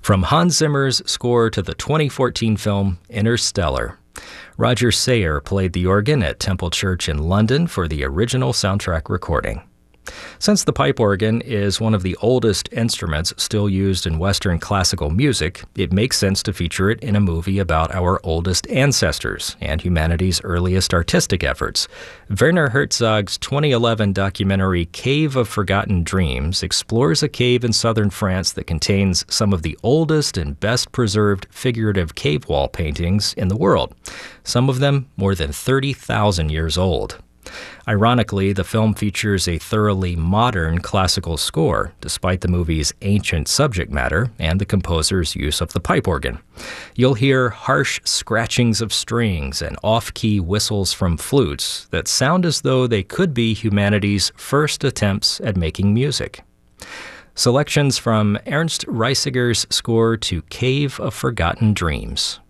From Hans Zimmer's score to the 2014 film Interstellar, Roger Sayer played the organ at Temple Church in London for the original soundtrack recording. Since the pipe organ is one of the oldest instruments still used in Western classical music, it makes sense to feature it in a movie about our oldest ancestors and humanity's earliest artistic efforts. Werner Herzog's 2011 documentary Cave of Forgotten Dreams explores a cave in southern France that contains some of the oldest and best preserved figurative cave wall paintings in the world, some of them more than 30,000 years old. Ironically, the film features a thoroughly modern classical score, despite the movie's ancient subject matter and the composer's use of the pipe organ. You'll hear harsh scratchings of strings and off-key whistles from flutes that sound as though they could be humanity's first attempts at making music. Selections from Ernst Reisiger's score to Cave of Forgotten Dreams.